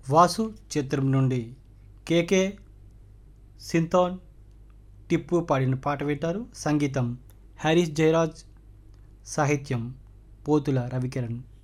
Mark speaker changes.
Speaker 1: వాసు చిత్రం నుండి కేకే సింథాన్ టిప్పు పాడిన పాట వింటారు. సంగీతం హ్యారిస్ జయరాజ్, సాహిత్యం పోతుల రవికిరణ్.